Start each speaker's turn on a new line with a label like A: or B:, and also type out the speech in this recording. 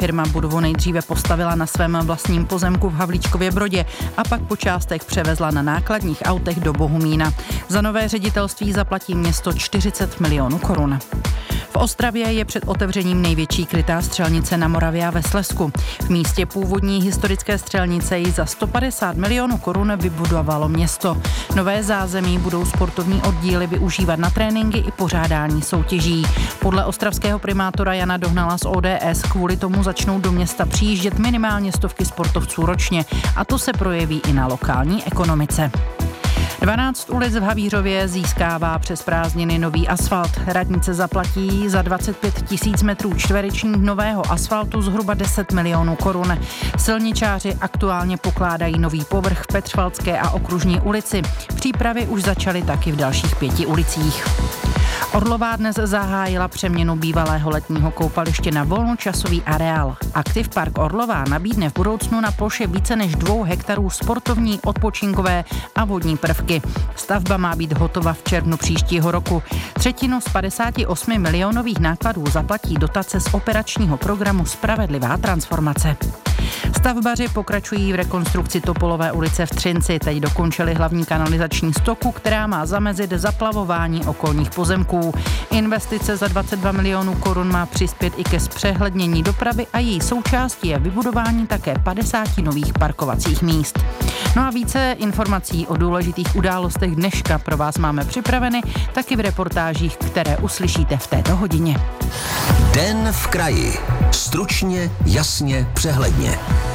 A: Firma budovu nejdříve postavila na svém vlastním pozemku v Havlíčkově Brodě a pak po částech převezla na nákladních autech do Bohumína. Za nové ředitelství zaplatí město 40 milionů korun. V Ostravě je před otevřením největší krytá střelnice na Moravě a ve Slezsku. V místě původní historické střelnice ji za 150 milionů korun vybudovalo město. Nové zázemí budou sportovní oddíly využívat na tréninky i pořádání soutěží. Podle ostravského primátora Jana Dohnala z ODS kvůli tomu začnou do města přijíždět minimálně stovky sportovců ročně a to se projeví i na lokální ekonomice. 12 ulic v Havířově získává přes prázdniny nový asfalt. Radnice zaplatí za 25 000 metrů čtverečních nového asfaltu zhruba 10 milionů korun. Silničáři aktuálně pokládají nový povrch v Petřvaldské a Okružní ulici. Přípravy už začaly taky v dalších 5 ulicích. Orlová dnes zahájila přeměnu bývalého letního koupaliště na volnočasový areál. Aktiv Park Orlová nabídne v budoucnu na ploše více než 2 hektarů sportovní, odpočinkové a vodní prvky. Stavba má být hotova v červnu příštího roku. Třetinu z 58 milionových nákladů zaplatí dotace z operačního programu Spravedlivá transformace. Stavbaři pokračují v rekonstrukci Topolové ulice v Třinci. Teď dokončili hlavní kanalizační stoku, která má zamezit zaplavování okolních pozemků. Investice za 22 milionů korun má přispět i ke zpřehlednění dopravy a její součástí je vybudování také 50 nových parkovacích míst. No a více informací o důležitých událostech dneška pro vás máme připraveny, taky v reportážích, které uslyšíte v této hodině.
B: Den v kraji. Stručně, jasně, přehledně.